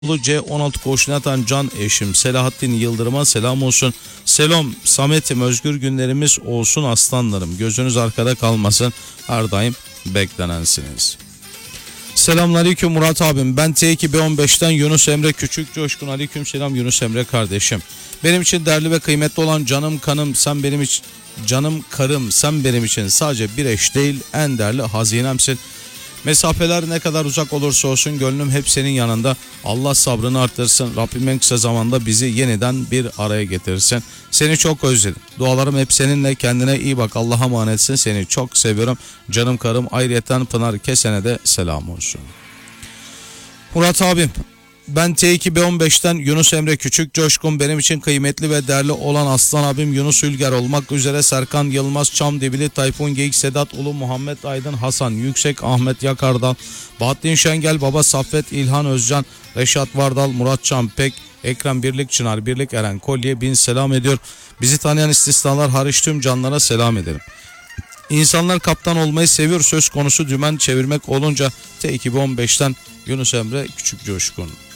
C16 koşun atan can eşim Selahattin Yıldırım'a selam olsun. Selam Samet'im, özgür günlerimiz olsun aslanlarım. Gözünüz arkada kalmasın, her daim beklenensiniz. Selamünaleyküm Murat abim. Ben T2B15'ten Yunus Emre Küçük Coşkun. Aleyküm selam Yunus Emre kardeşim. Benim için değerli ve kıymetli olan canım kanım, sen benim için canım karım, sen benim için sadece bir eş değil, en değerli hazinemsin. Mesafeler ne kadar uzak olursa olsun gönlüm hep senin yanında. Allah sabrını arttırsın. Rabbim en kısa zamanda bizi yeniden bir araya getirsin. Seni çok özledim. Dualarım hep seninle. Kendine iyi bak. Allah'a emanetsin. Seni çok seviyorum. Canım karım. Ayrıyeten Pınar Kesen'e de selam olsun. Murat abim. Ben T2B15'ten Yunus Emre Küçük Coşkun. Benim için kıymetli ve değerli olan aslan abim Yunus Ülger olmak üzere Serkan Yılmaz, Çamdibili, Tayfun Geyik, Sedat Ulu, Muhammed Aydın, Hasan Yüksek, Ahmet Yakar'dan, Bahattin Şengel, Baba Saffet, İlhan Özcan, Reşat Vardal, Murat Çampek, Ekrem Birlik, Çınar Birlik, Eren Kolye bin selam ediyor. Bizi tanıyan istisnalar hariç tüm canlara selam ederim. İnsanlar kaptan olmayı seviyor, söz konusu dümen çevirmek olunca T2B15'ten Yunus Emre Küçük Coşkun.